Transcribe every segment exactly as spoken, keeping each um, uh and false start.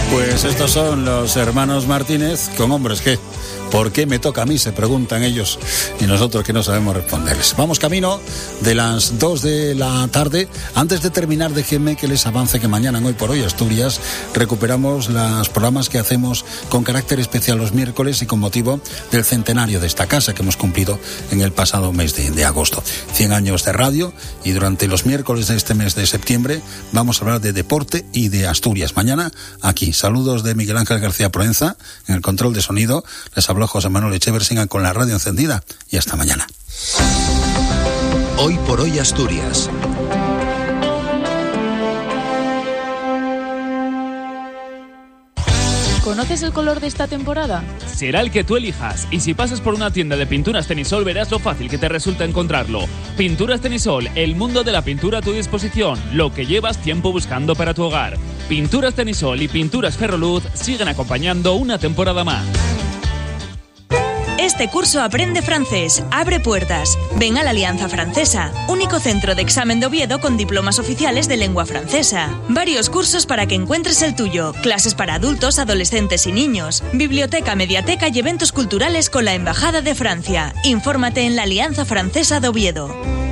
Pues estos son los hermanos Martínez con Hombres G. ¿Por qué me toca a mí?, se preguntan ellos, y nosotros que no sabemos responderles. Vamos camino de las dos de la tarde. Antes de terminar, déjenme que les avance que mañana en Hoy por Hoy Asturias recuperamos los programas que hacemos con carácter especial los miércoles y con motivo del centenario de esta casa que hemos cumplido en el pasado mes de, de agosto. cien años de radio, y durante los miércoles de este mes de septiembre vamos a hablar de deporte y de Asturias. Mañana aquí. Saludos de Miguel Ángel García Proenza en el control de sonido. Les habló José Manuel Echever. Sigan con la radio encendida y hasta mañana. Hoy por Hoy Asturias. ¿Conoces el color de esta temporada? Será el que tú elijas, y si pasas por una tienda de pinturas Tenisol verás lo fácil que te resulta encontrarlo. Pinturas Tenisol, el mundo de la pintura a tu disposición, lo que llevas tiempo buscando para tu hogar. Pinturas Tenisol y Pinturas Ferroluz siguen acompañando una temporada más. Este curso aprende francés, abre puertas. Ven a la Alianza Francesa, único centro de examen de Oviedo con diplomas oficiales de lengua francesa. Varios cursos para que encuentres el tuyo, clases para adultos, adolescentes y niños, biblioteca, mediateca y eventos culturales con la Embajada de Francia. Infórmate en la Alianza Francesa de Oviedo.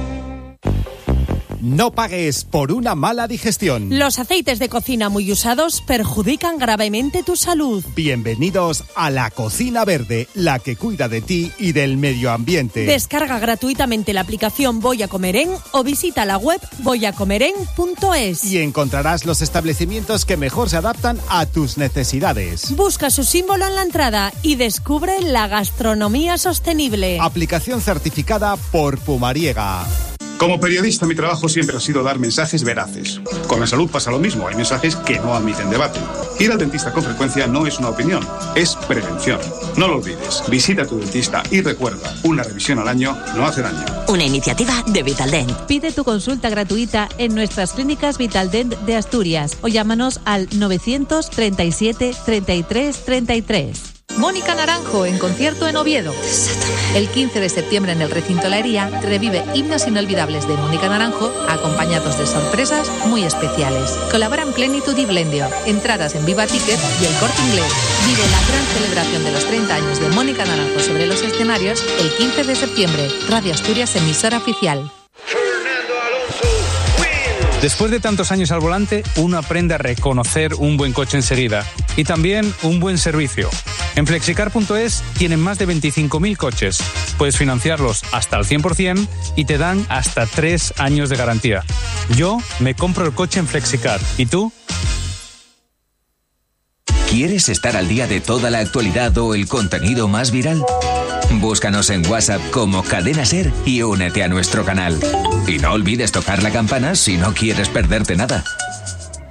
No pagues por una mala digestión. Los aceites de cocina muy usados perjudican gravemente tu salud. Bienvenidos a la Cocina Verde, la que cuida de ti y del medio ambiente. Descarga gratuitamente la aplicación Voy a Comer En o visita la web voy a comer en punto es. Y encontrarás los establecimientos que mejor se adaptan a tus necesidades. Busca su símbolo en la entrada y descubre la gastronomía sostenible. Aplicación certificada por Pumariega. Como periodista, mi trabajo siempre ha sido dar mensajes veraces. Con la salud pasa lo mismo, hay mensajes que no admiten debate. Ir al dentista con frecuencia no es una opinión, es prevención. No lo olvides, visita a tu dentista y recuerda, una revisión al año no hace daño. Una iniciativa de Vitaldent. Pide tu consulta gratuita en nuestras clínicas Vitaldent de Asturias o llámanos al novecientos treinta y siete treinta y tres treinta y tres. Mónica Naranjo en concierto en Oviedo. El quince de septiembre en el recinto La Hería revive himnos inolvidables de Mónica Naranjo acompañados de sorpresas muy especiales. Colaboran Plenitud y Blendio. Entradas en Viva Ticket y El Corte Inglés. Vive la gran celebración de los treinta años de Mónica Naranjo sobre los escenarios el quince de septiembre. Radio Asturias, emisora oficial. Después de tantos años al volante, uno aprende a reconocer un buen coche enseguida y también un buen servicio. En flexicar punto es tienen más de veinticinco mil coches. Puedes financiarlos hasta el cien por ciento y te dan hasta tres años de garantía. Yo me compro el coche en Flexicar. ¿Y tú? ¿Quieres estar al día de toda la actualidad o el contenido más viral? Búscanos en WhatsApp como Cadena Ser y únete a nuestro canal. Y no olvides tocar la campana si no quieres perderte nada.